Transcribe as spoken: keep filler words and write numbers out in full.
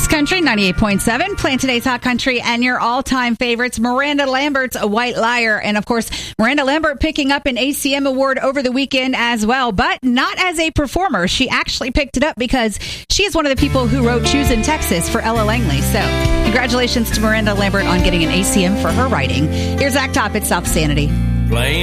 Country ninety-eight point seven, playing today's Hot Country and your all-time favorites, Miranda Lambert's A White Liar. And, of course, Miranda Lambert picking up an A C M award over the weekend as well, but not as a performer. She actually picked it up because she is one of the people who wrote Choose in Texas for Ella Langley. So, congratulations to Miranda Lambert on getting an A C M for her writing. Here's Act Top at South Sanity. Playing